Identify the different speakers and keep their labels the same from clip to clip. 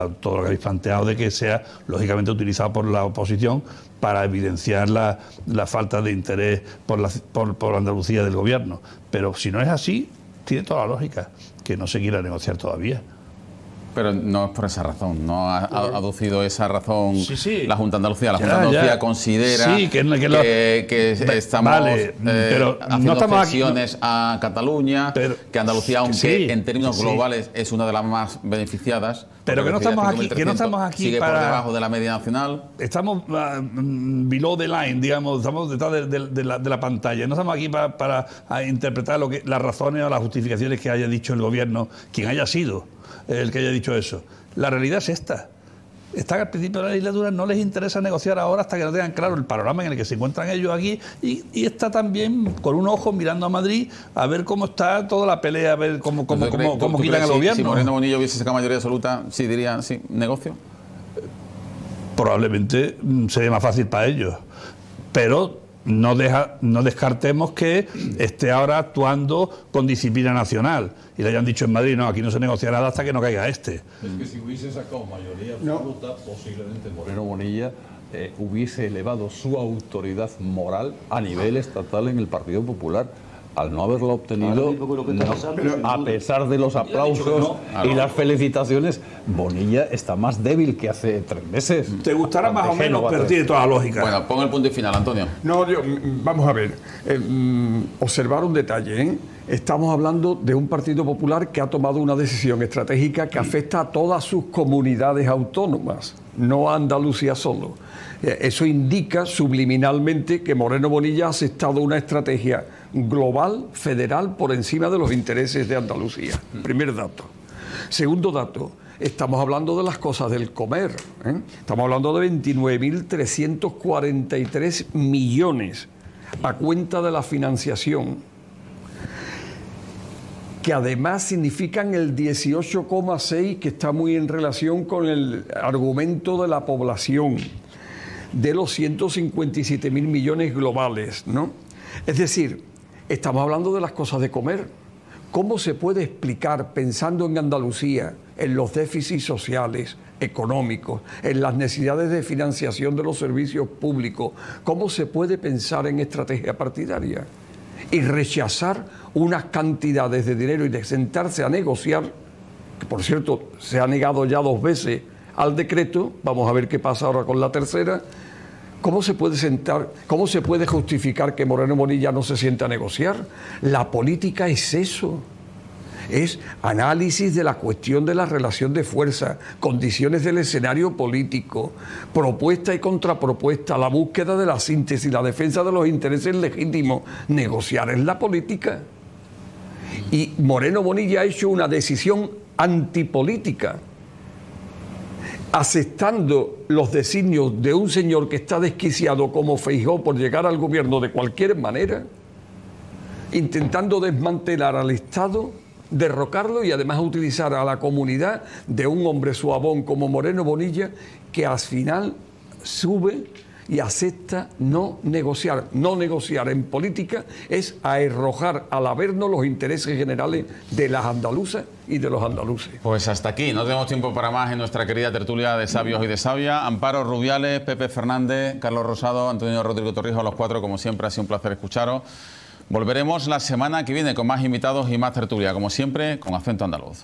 Speaker 1: todo lo que habéis planteado de que sea lógicamente utilizado por la oposición para evidenciar la falta de interés por Andalucía del gobierno. Pero si no es así, tiene toda la lógica que no se quiera negociar todavía.
Speaker 2: Pero no es por esa razón, no ha aducido esa razón la Junta de Andalucía. La Junta de Andalucía considera que estamos haciendo cesiones a Cataluña, que Andalucía, aunque en términos globales es una de las más beneficiadas,
Speaker 1: pero que no estamos aquí
Speaker 2: sigue por debajo de la media nacional.
Speaker 1: Estamos below the line, digamos, estamos detrás de la pantalla. No estamos aquí para interpretar las razones o las justificaciones que haya dicho el gobierno, quien haya sido el que haya dicho eso. La realidad es esta. Está que al principio de la legislatura no les interesa negociar ahora hasta que no tengan claro el panorama en el que se encuentran ellos aquí y está también con un ojo mirando a Madrid a ver cómo está toda la pelea, a ver cómo quitan al gobierno.
Speaker 2: Si Moreno Bonilla hubiese sacado mayoría absoluta, sí dirían, sí, negocio.
Speaker 1: Probablemente sería más fácil para ellos, pero no descartemos que esté ahora actuando con disciplina nacional y le hayan dicho en Madrid, no, aquí no se negocia nada hasta que no caiga este.
Speaker 3: Es que si hubiese sacado mayoría absoluta, posiblemente Moreno Bonilla hubiese elevado su autoridad moral a nivel estatal en el Partido Popular. Al no haberlo obtenido, a pesar de los aplausos y las felicitaciones, Bonilla está más débil que hace 3 meses.
Speaker 1: ¿Te gustará más o menos, pero tiene toda la lógica?
Speaker 2: Bueno, pon el punto y final, Antonio.
Speaker 4: No, vamos a ver. Observar un detalle, ¿eh? Estamos hablando de un Partido Popular que ha tomado una decisión estratégica que afecta a todas sus comunidades autónomas, no a Andalucía solo. Eso indica subliminalmente que Moreno Bonilla ha aceptado una estrategia global, federal, por encima de los intereses de Andalucía. Primer dato. Segundo dato, estamos hablando de las cosas del comer, ¿eh? Estamos hablando de 29.343 millones a cuenta de la financiación, que además significan el 18,6, que está muy en relación con el argumento de la población, de los 157.000 millones globales, ¿no? Es decir, estamos hablando de las cosas de comer. ¿Cómo se puede explicar, pensando en Andalucía, en los déficits sociales, económicos, en las necesidades de financiación de los servicios públicos, cómo se puede pensar en estrategia partidaria y rechazar unas cantidades de dinero y de sentarse a negociar, que por cierto se ha negado ya 2 veces al decreto, vamos a ver qué pasa ahora con la tercera? ¿Cómo se puede justificar que Moreno Bonilla no se sienta a negociar? La política es eso, es análisis de la cuestión de la relación de fuerza, condiciones del escenario político, propuesta y contrapropuesta, la búsqueda de la síntesis, la defensa de los intereses legítimos. Negociar es la política. Y Moreno Bonilla ha hecho una decisión antipolítica, aceptando los designios de un señor que está desquiciado como Feijóo por llegar al gobierno de cualquier manera, intentando desmantelar al Estado, derrocarlo y además utilizar a la comunidad de un hombre suavón como Moreno Bonilla, que al final sube y acepta no negociar. No negociar en política es arrojar al averno los intereses generales de las andaluzas y de los andaluces.
Speaker 2: Pues hasta aquí, no tenemos tiempo para más en nuestra querida tertulia de sabios y de sabia. Amparo Rubiales, Pepe Fernández, Carlos Rosado, Antonio Rodrigo Torrijos, a los 4, como siempre, ha sido un placer escucharos. Volveremos la semana que viene con más invitados y más tertulia, como siempre, con acento andaluz.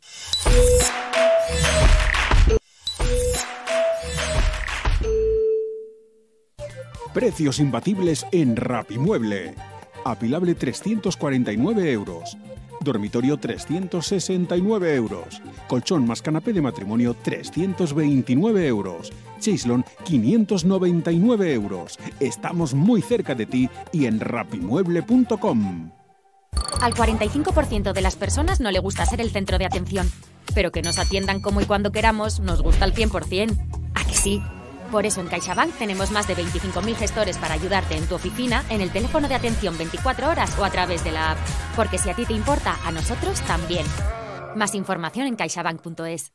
Speaker 5: Precios imbatibles en Rapimueble. Apilable 349 euros. Dormitorio 369 euros. Colchón más canapé de matrimonio 329 euros. Chaislon 599 euros. Estamos muy cerca de ti y en rapimueble.com.
Speaker 6: Al 45% de las personas no le gusta ser el centro de atención, pero que nos atiendan como y cuando queramos nos gusta al 100%. ¿A que sí? Por eso en CaixaBank tenemos más de 25.000 gestores para ayudarte en tu oficina, en el teléfono de atención 24 horas o a través de la app. Porque si a ti te importa, a nosotros también. Más información en caixabank.es.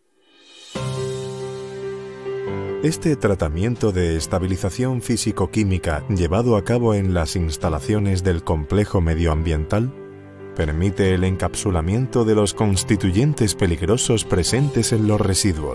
Speaker 7: Este tratamiento de estabilización físico-química llevado a cabo en las instalaciones del complejo medioambiental permite el encapsulamiento de los constituyentes peligrosos presentes en los residuos.